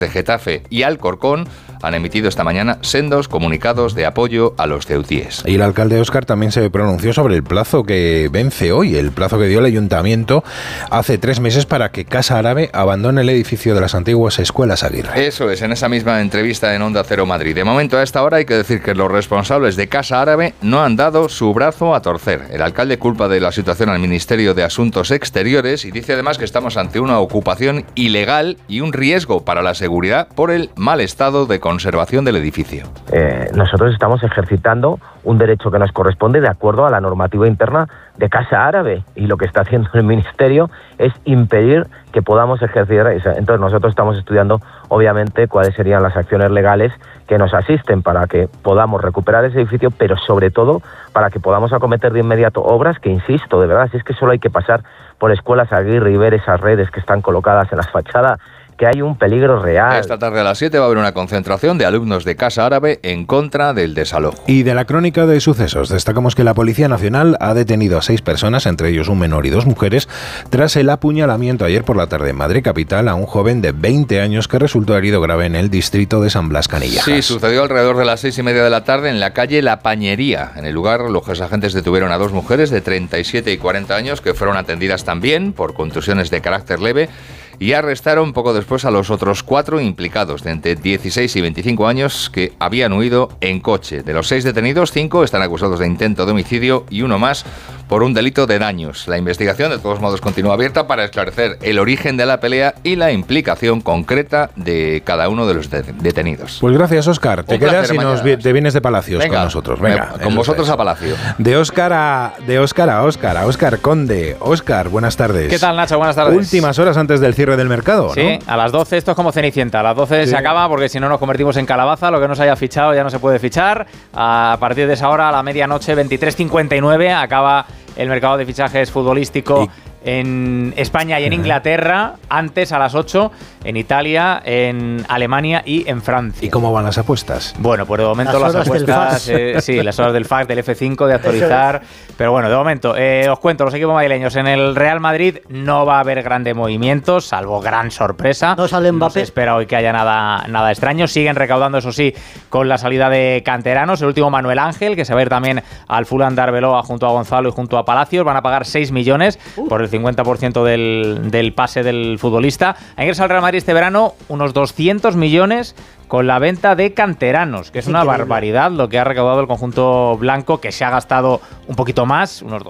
de Getafe y Alcorcón han emitido esta mañana sendos comunicados de apoyo a los ceutíes. Y el alcalde Óscar también se pronunció sobre el plazo que vence hoy, el plazo que dio el ayuntamiento hace 3 meses para que Casa Árabe abandone el edificio de las antiguas escuelas Aguirre. Eso es, en esa misma entrevista en Onda Cero Madrid. De momento, a esta hora hay que decir que los responsables de Casa Árabe no han dado su brazo a torcer. El alcalde culpa de la situación al Ministerio de Asuntos Exteriores y dice además que estamos ante una ocupación ilegal y un riesgo para la seguridad por el mal estado de conservación del edificio. Nosotros estamos ejercitando un derecho que nos corresponde de acuerdo a la normativa interna de Casa Árabe, y lo que está haciendo el Ministerio es impedir que podamos ejercer eso. Entonces nosotros estamos estudiando obviamente cuáles serían las acciones legales que nos asisten para que podamos recuperar ese edificio, pero sobre todo para que podamos acometer de inmediato obras que, insisto, de verdad, si es que solo hay que pasar por escuelas Aguirre y ver esas redes que están colocadas en las fachadas, que hay un peligro real. Esta tarde a las 7 va a haber una concentración de alumnos de Casa Árabe en contra del desalojo. Y de la crónica de sucesos, destacamos que la Policía Nacional ha detenido a 6 personas, entre ellos un menor y 2 mujeres, tras el apuñalamiento ayer por la tarde en Madrid capital a un joven de 20 años que resultó herido grave en el distrito de San Blas Canillejas. Sí, sucedió alrededor de las 6:30 de la tarde en la calle La Pañería. En el lugar, los agentes detuvieron a 2 mujeres de 37 y 40 años que fueron atendidas también por contusiones de carácter leve y arrestaron poco después a los otros 4 implicados de entre 16 y 25 años que habían huido en coche. De los 6 detenidos, 5 están acusados de intento de homicidio y 1 más por un delito de daños. La investigación, de todos modos, continúa abierta para esclarecer el origen de la pelea y la implicación concreta de cada uno de los detenidos. Pues gracias, Óscar. Te quedas y te vienes de Palacios con nosotros. Venga, con vosotros a Palacio. De Óscar a Óscar Conde. Óscar, buenas tardes. ¿Qué tal, Nacho? Buenas tardes. Últimas horas antes del cierre del mercado, ¿no? Sí, a las 12 esto es como Cenicienta. A las 12 se acaba porque si no nos convertimos en calabaza. Lo que no se haya fichado ya no se puede fichar. A partir de esa hora, a la medianoche, 23:59, acaba el mercado de fichajes futbolístico en España y en Inglaterra. Antes, a las 8, en Italia, en Alemania y en Francia. ¿Y cómo van las apuestas? Bueno, pues de momento las apuestas, sí, las horas del FAC, del F5, de actualizar. Pero bueno, de momento, os cuento, los equipos madrileños. En el Real Madrid no va a haber grandes movimientos, salvo gran sorpresa. No sale Mbappé. No se espera hoy que haya nada extraño. Siguen recaudando, eso sí, con la salida de canteranos. El último, Manuel Ángel, que se va a ir también al Fulham de Arbeloa junto a Gonzalo y junto a Palacios. Van a pagar 6 millones por el 50% del pase del futbolista. Ha ingresado al Real Madrid este verano unos 200 millones con la venta de canteranos, que es una barbaridad lo que ha recaudado el conjunto blanco, que se ha gastado un poquito más, unos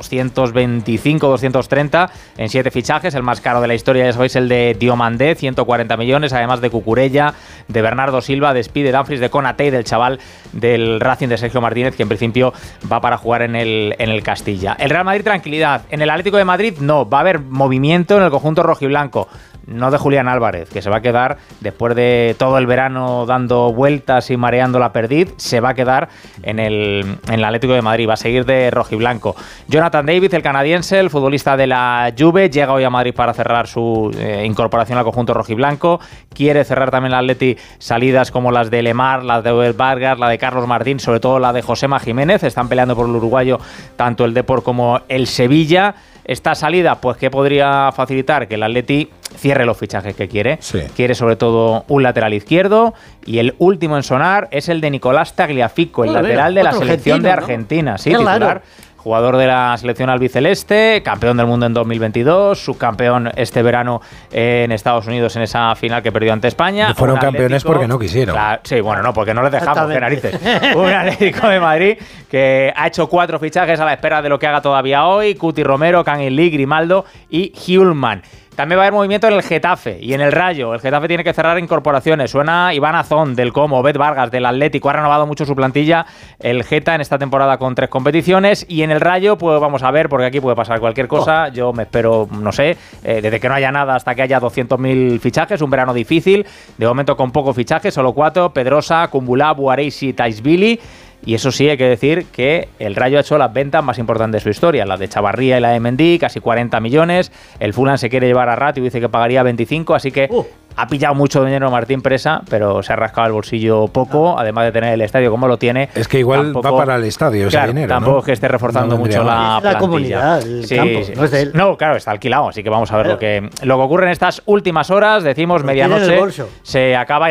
225, 230 en 7 fichajes. El más caro de la historia, ya sabéis, el de Diomandé, 140 millones, además de Cucurella, de Bernardo Silva, de Speedy, de Dumfries, de Konaté y del chaval del Racing de Sergio Martínez, que en principio va para jugar en el Castilla. El Real Madrid, tranquilidad. En el Atlético de Madrid, no, va a haber movimiento en el conjunto rojiblanco. No de Julián Álvarez, que se va a quedar después de todo el verano dando vueltas y mareando la perdiz, se va a quedar en el Atlético de Madrid, va a seguir de rojiblanco. Jonathan David, el canadiense, el futbolista de la Juve, llega hoy a Madrid para cerrar su incorporación al conjunto rojiblanco. Quiere cerrar también el Atleti salidas como las de Lemar, las de Abel Vargas, la de Carlos Martín, sobre todo la de Josema Jiménez. Están peleando por el uruguayo tanto el Depor como el Sevilla. Esta salida, pues, ¿qué podría facilitar? Que el Atleti cierre los fichajes que quiere. Sí. Quiere sobre todo un lateral izquierdo, y el último en sonar es el de Nicolás Tagliafico, el lateral de la selección de Argentina, ¿no? Sí, titular. Jugador de la selección albiceleste, campeón del mundo en 2022, subcampeón este verano en Estados Unidos en esa final que perdió ante España. Fueron campeones porque no quisieron. Sí, bueno, no, porque no les dejamos, qué narices. Un Atlético de Madrid que ha hecho 4 fichajes a la espera de lo que haga todavía hoy: Cuti Romero, Kangin Lee, Grimaldo y Hjulman. También va a haber movimiento en el Getafe y en el Rayo. El Getafe tiene que cerrar incorporaciones. Suena Iván Azón del Como, Bet Vargas del Atlético. Ha renovado mucho su plantilla el Geta en esta temporada con 3 competiciones. Y en el Rayo, pues vamos a ver, porque aquí puede pasar cualquier cosa. Yo me espero, no sé, desde que no haya nada hasta que haya 200.000 fichajes. Un verano difícil. De momento con pocos fichajes, solo 4. Pedrosa, Kumbulá, Buareisi y Taisvili. Y eso sí, hay que decir que el Rayo ha hecho las ventas más importantes de su historia, la de Chavarría y la de Mendy, casi 40 millones. El Fulham se quiere llevar a Rato y dice que pagaría 25, así que ha pillado mucho dinero Martín Presa, pero se ha rascado el bolsillo poco, además de tener el estadio como lo tiene. Es que igual va para el estadio ese dinero, tampoco ¿no? es que esté reforzando mucho la plantilla. Comunidad, el campo, no es de él. No, claro, está alquilado, así que vamos a ver lo que ocurre en estas últimas horas. Decimos, medianoche se acaba.